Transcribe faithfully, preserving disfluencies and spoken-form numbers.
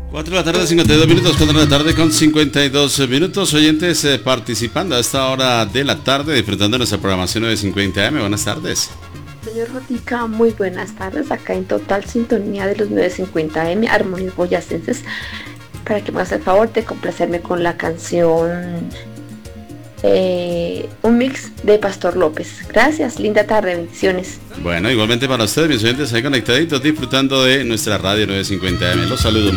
cuatro de la tarde, cincuenta y dos minutos, cuatro de la tarde con cincuenta y dos minutos. Oyentes eh, participando a esta hora de la tarde, disfrutando de nuestra programación nueve cincuenta A M. Buenas tardes. Señor Jotica, muy buenas tardes. Acá en total sintonía de los nueve cincuenta A M, Armonías Boyacenses, para que me hagas el favor de complacerme con la canción eh, un mix de Pastor López. Gracias, linda tarde, bendiciones. Bueno, igualmente para ustedes, mis oyentes, ahí conectaditos, disfrutando de nuestra radio nueve cincuenta A M. Los saludo mucho.